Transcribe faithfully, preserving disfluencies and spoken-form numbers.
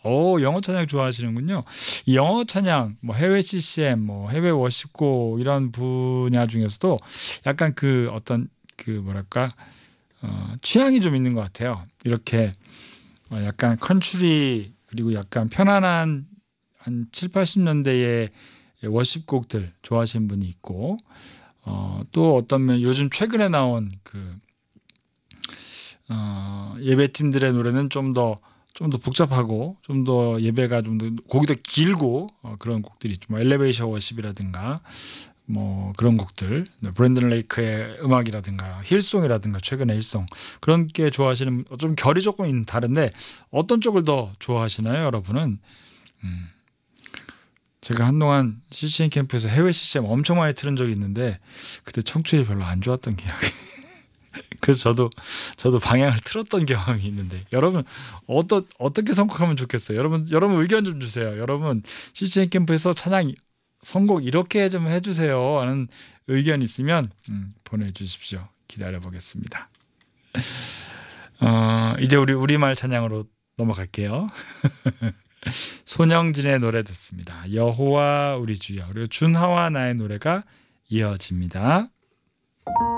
오, 영어 찬양 좋아하시는군요. 이 영어 찬양, 뭐 해외 씨씨엠, 뭐 해외 워십곡 이런 분야 중에서도 약간 그 어떤 그 뭐랄까 어, 취향이 좀 있는 것 같아요. 이렇게 어, 약간 컨츄리 그리고 약간 편안한 한 칠, 팔십 년대의 워십곡들 좋아하시는 분이 있고 어, 또 어떤 면 요즘 최근에 나온 그 어, 예배팀들의 노래는 좀 더 좀 더 복잡하고 좀 더 예배가 좀 더 곡이 더 길고 어, 그런 곡들이 있죠. 뭐 엘리베이션 워십이라든가 뭐 그런 곡들, 브랜든 레이크의 음악이라든가 힐송이라든가 최근에 힐송 그런 게 좋아하시는 좀 결이 조금 다른데 어떤 쪽을 더 좋아하시나요, 여러분은? 음. 제가 한동안 씨씨엠 캠프에서 해외 씨씨엠 엄청 많이 틀은 적이 있는데 그때 청취율이 별로 안 좋았던 기억이. 그래서 저도 저도 방향을 틀었던 경험이 있는데 여러분 어떠, 어떻게 선곡하면 좋겠어요? 여러분 여러분 의견 좀 주세요. 여러분 씨씨엠 캠프에서 찬양 선곡 이렇게 좀 해주세요 하는 의견 있으면 음, 보내주십시오. 기다려 보겠습니다. 어, 이제 우리 우리말 찬양으로 넘어갈게요. 손영진의 노래 듣습니다. 여호와 우리 주여. 그리고 준하와 나의 노래가 이어집니다.